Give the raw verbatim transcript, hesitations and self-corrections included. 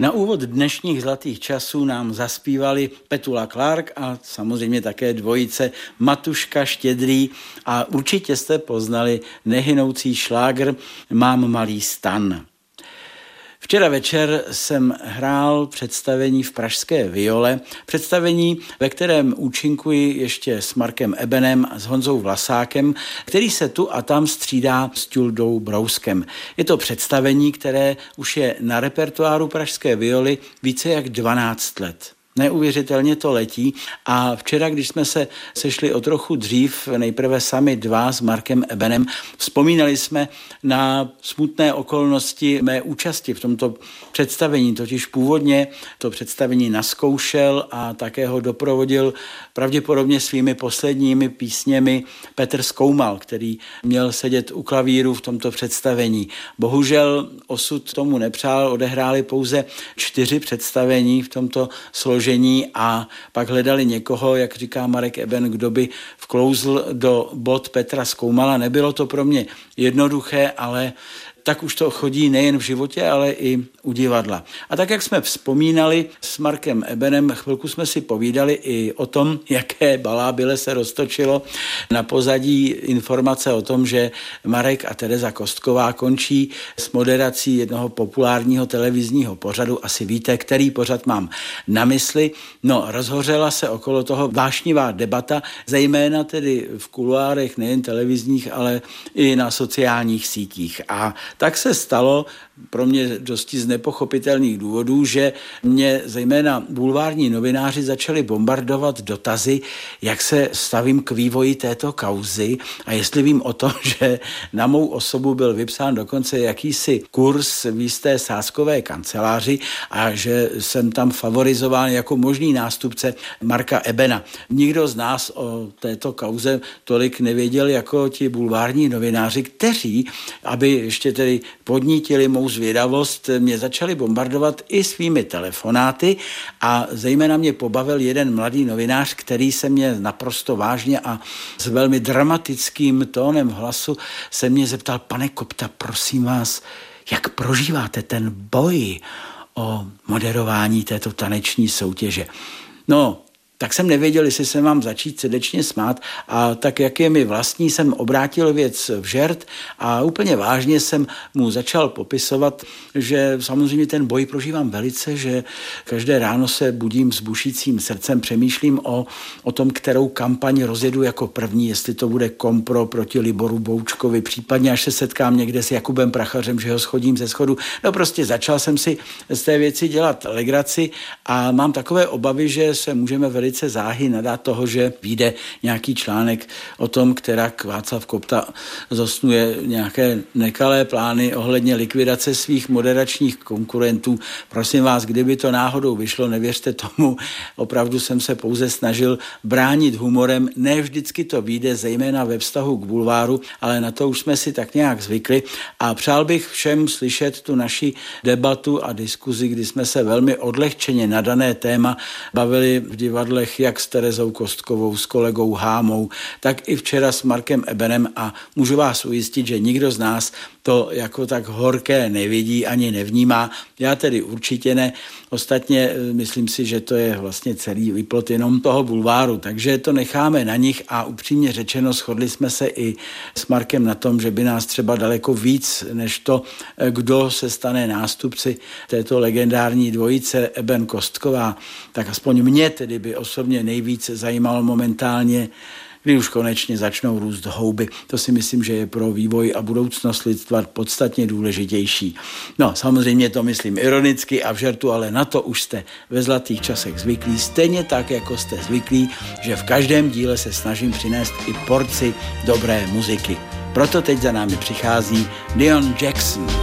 Na úvod dnešních zlatých časů nám zaspívali Petula Clark a samozřejmě také dvojice Matuška Štědrý a určitě jste poznali nehynoucí šlágr Mám malý stan. Včera večer jsem hrál představení v pražské Viole, představení, ve kterém účinkuji ještě s Markem Ebenem a s Honzou Vlasákem, který se tu a tam střídá s Ťuldou Brouskem. Je to představení, které už je na repertoáru pražské Violy více jak dvanáct let. Neuvěřitelně to letí a včera, když jsme se sešli o trochu dřív, nejprve sami dva s Markem Ebenem, vzpomínali jsme na smutné okolnosti mé účasti v tomto představení, totiž původně to představení nazkoušel a také ho doprovodil pravděpodobně svými posledními písněmi Petr Zkoumal, který měl sedět u klavíru v tomto představení. Bohužel osud tomu nepřál, odehráli pouze čtyři představení v tomto složení a pak hledali někoho, jak říká Marek Eben, kdo by vklouzl do bod Petra Zkoumala. Nebylo to pro mě jednoduché, ale tak už to chodí nejen v životě, ale i u divadla. A tak, jak jsme vzpomínali s Markem Ebenem, chvilku jsme si povídali i o tom, jaké balábile se roztočilo na pozadí informace o tom, že Marek a Tereza Kostková končí s moderací jednoho populárního televizního pořadu. Asi víte, který pořad mám na mysli. No, rozhořela se okolo toho vášnivá debata, zejména tedy v kuloárech nejen televizních, ale i na sociálních sítích. A tak se stalo pro mě dosti z nepochopitelných důvodů, že mě zejména bulvární novináři začali bombardovat dotazy, jak se stavím k vývoji této kauzy a jestli vím o tom, že na mou osobu byl vypsán dokonce jakýsi kurz v jisté sázkové kanceláři a že jsem tam favorizován jako možný nástupce Marka Ebena. Nikdo z nás o této kauze tolik nevěděl jako ti bulvární novináři, kteří, aby ještě tedy podnítili mou zvědavost, mě začali bombardovat i svými telefonáty a zejména mě pobavil jeden mladý novinář, který se mě naprosto vážně a s velmi dramatickým tónem hlasu se mě zeptal: pane Kopta, prosím vás, jak prožíváte ten boj o moderování této taneční soutěže? No, tak jsem nevěděl, jestli se mám začít srdečně smát a tak, jak je mi vlastní, jsem obrátil věc v žert a úplně vážně jsem mu začal popisovat, že samozřejmě ten boj prožívám velice, že každé ráno se budím s bušícím srdcem, přemýšlím o, o tom, kterou kampaň rozjedu jako první, jestli to bude kompro proti Liboru Boučkovi, případně až se setkám někde s Jakubem Prachařem, že ho schodím ze schodu. No prostě začal jsem si z té věci dělat legraci a mám takové obavy, že se můžeme velice se záhy nadát toho, že vyjde nějaký článek o tom, kterak Václav Kopta zosnuje nějaké nekalé plány ohledně likvidace svých moderačních konkurentů. Prosím vás, kdyby to náhodou vyšlo, nevěřte tomu, opravdu jsem se pouze snažil bránit humorem, ne vždycky to vyjde, zejména ve vztahu k bulváru, ale na to už jsme si tak nějak zvykli a přál bych všem slyšet tu naši debatu a diskuzi, kdy jsme se velmi odlehčeně na dané téma bavili v divadle jak s Terezou Kostkovou, s kolegou Hámou, tak i včera s Markem Ebenem a můžu vás ujistit, že nikdo z nás to jako tak horké nevidí ani nevnímá. Já tedy určitě ne. Ostatně myslím si, že to je vlastně celý výplod jenom toho bulváru, takže to necháme na nich a upřímně řečeno shodli jsme se i s Markem na tom, že by nás třeba daleko víc než to, kdo se stane nástupci této legendární dvojice Eben Kostková, tak aspoň mě tedy by osobně nejvíc zajímalo momentálně, kdy už konečně začnou růst houby. To si myslím, že je pro vývoj a budoucnost lidstva podstatně důležitější. No, samozřejmě to myslím ironicky a v žertu, ale na to už jste ve zlatých časech zvyklí, stejně tak, jako jste zvyklí, že v každém díle se snažím přinést i porci dobré muziky. Proto teď za námi přichází Leon Jackson.